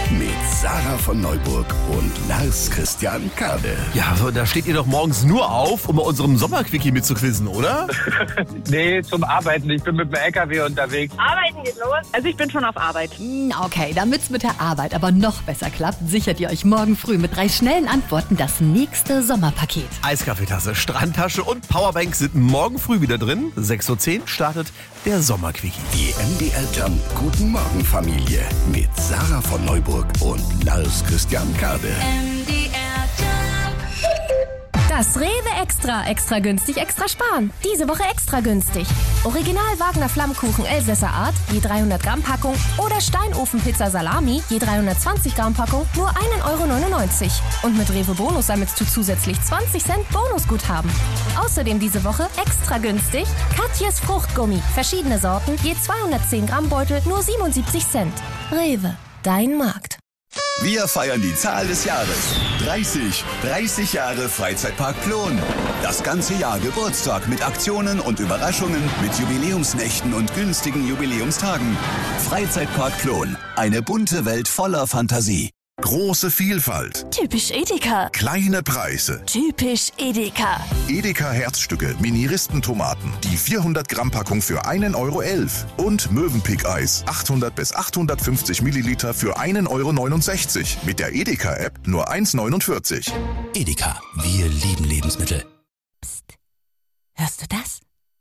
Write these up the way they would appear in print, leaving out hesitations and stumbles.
mit Sarah von Neuburg und Lars Christian Kade. Ja, da steht ihr doch morgens nur auf, um bei unserem Sommerquickie mitzuquizzen, oder? Nee, zum Arbeiten. Ich bin mit dem LKW unterwegs. Arbeiten geht los. Also ich bin schon auf Arbeit. Okay, damit's mit der Arbeit aber noch besser klappt, sichert ihr euch morgen früh mit 3 schnellen Antworten das nächste Sommerpaket. Eiskaffeetasse, Strandtasche und Powerbank sind morgen früh wieder drin. 6:10 Uhr startet der Sommerquickie. Die MDR Jump Guten Morgen Familie mit Sarah von Neuburg und Lars Christian Kade. Das Rewe Extra günstig, extra sparen. Diese Woche extra günstig. Original Wagner Flammkuchen Elsässer Art, je 300 Gramm Packung oder Steinofenpizza Salami, je 320 Gramm Packung, nur 1,99 €. Und mit Rewe Bonus sammelst du zusätzlich 20 Cent Bonusguthaben. Außerdem diese Woche extra günstig Katjes Fruchtgummi, verschiedene Sorten, je 210 Gramm Beutel, nur 77 Cent. Rewe, dein Markt. Wir feiern die Zahl des Jahres. 30 Jahre Freizeitpark Plon. Das ganze Jahr Geburtstag mit Aktionen und Überraschungen, mit Jubiläumsnächten und günstigen Jubiläumstagen. Freizeitpark Plon. Eine bunte Welt voller Fantasie. Große Vielfalt, Typisch Edeka. kleine Preise. Typisch Edeka. Edeka Herzstücke, Mini-Ristentomaten, die 400 Gramm Packung für 1,11 € und Mövenpick-Eis, 800 bis 850 Milliliter für 1,69 € mit der Edeka-App nur 1,49 €. Edeka, wir lieben Lebensmittel. Hörst du das?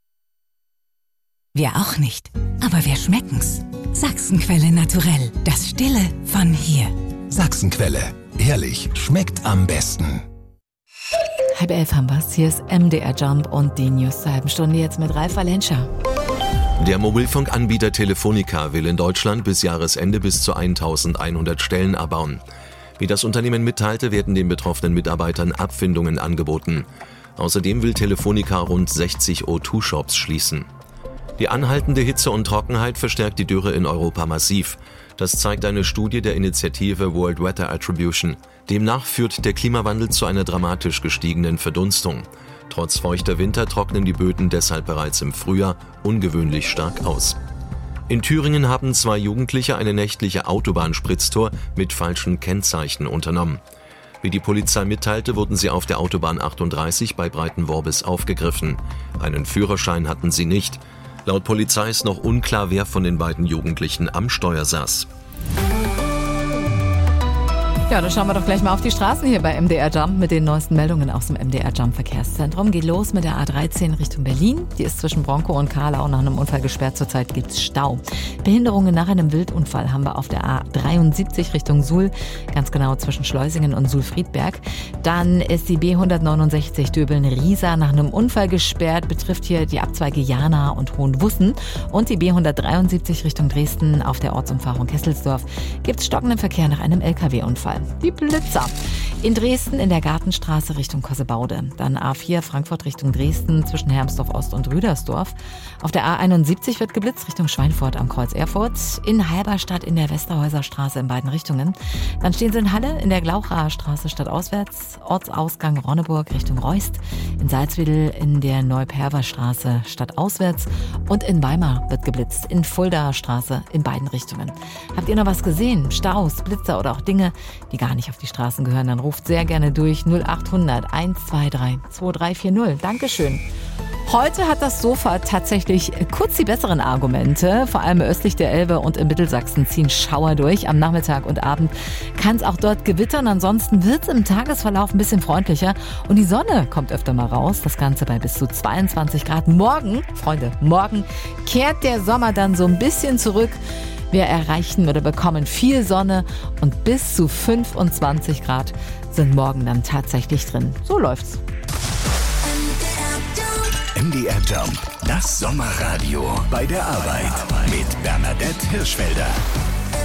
Wir auch nicht, aber wir schmecken's. Sachsenquelle naturell, das Stille von hier. Sachsenquelle. Ehrlich, schmeckt am besten. 10:30 haben wir's. Hier ist MDR Jump und die News zur halben Stunde jetzt mit Ralf Valenscha. Der Mobilfunkanbieter Telefonica will in Deutschland bis Jahresende bis zu 1100 Stellen abbauen. Wie das Unternehmen mitteilte, werden den betroffenen Mitarbeitern Abfindungen angeboten. Außerdem will Telefonica rund 60 O2-Shops schließen. Die anhaltende Hitze und Trockenheit verstärkt die Dürre in Europa massiv. Das zeigt eine Studie der Initiative World Weather Attribution. Demnach führt der Klimawandel zu einer dramatisch gestiegenen Verdunstung. Trotz feuchter Winter trocknen die Böden deshalb bereits im Frühjahr ungewöhnlich stark aus. In Thüringen haben 2 Jugendliche eine nächtliche Autobahnspritztour mit falschen Kennzeichen unternommen. Wie die Polizei mitteilte, wurden sie auf der Autobahn 38 bei Breitenworbis aufgegriffen. Einen Führerschein hatten sie nicht. Laut Polizei ist noch unklar, wer von den beiden Jugendlichen am Steuer saß. Ja, dann schauen wir doch gleich mal auf die Straßen hier bei MDR Jump mit den neuesten Meldungen aus dem MDR Jump Verkehrszentrum. Geht los mit der A13 Richtung Berlin. Die ist zwischen Bronkow und Karlau nach einem Unfall gesperrt. Zurzeit gibt's Stau. Behinderungen nach einem Wildunfall haben wir auf der A73 Richtung Suhl, ganz genau zwischen Schleusingen und Suhl-Friedberg. Dann ist die B169 Döbeln-Riesa nach einem Unfall gesperrt, betrifft hier die Abzweige Jana und Hohenwussen. Und die B173 Richtung Dresden auf der Ortsumfahrung Kesselsdorf gibt's stockenden Verkehr nach einem LKW-Unfall. Die Blitzer. In Dresden in der Gartenstraße Richtung Kossebaude. Dann A4 Frankfurt Richtung Dresden zwischen Hermsdorf Ost und Rüdersdorf. Auf der A71 wird geblitzt Richtung Schweinfurt am Kreuz Erfurt. In Halberstadt in der Westerhäuser Straße in beiden Richtungen. Dann stehen sie in Halle in der Glauchaer Straße stadtauswärts. Ortsausgang Ronneburg Richtung Reust. In Salzwedel in der Neuperver Straße stadtauswärts. Und in Weimar wird geblitzt in Fuldaer Straße in beiden Richtungen. Habt ihr noch was gesehen? Staus, Blitzer oder auch Dinge, die gar nicht auf die Straßen gehören? Dann ruft sehr gerne durch 0800 123 2340. Dankeschön. Heute hat das Sofa tatsächlich kurz die besseren Argumente. Vor allem östlich der Elbe und in Mittelsachsen ziehen Schauer durch. Am Nachmittag und Abend kann es auch dort gewittern. Ansonsten wird es im Tagesverlauf ein bisschen freundlicher. Und die Sonne kommt öfter mal raus. Das Ganze bei bis zu 22 Grad. Morgen, Freunde, morgen kehrt der Sommer dann so ein bisschen zurück. Wir erreichen oder bekommen viel Sonne und bis zu 25 Grad sind morgen dann tatsächlich drin. So läuft's. MDR Jump, das Sommerradio bei der Arbeit mit Bernadette Hirschfelder.